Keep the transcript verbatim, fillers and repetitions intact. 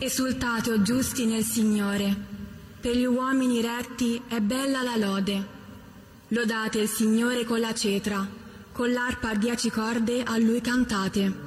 Esultate, o giusti, nel Signore. Per gli uomini retti è bella la lode. Lodate il Signore con la cetra, con l'arpa a dieci corde a Lui cantate.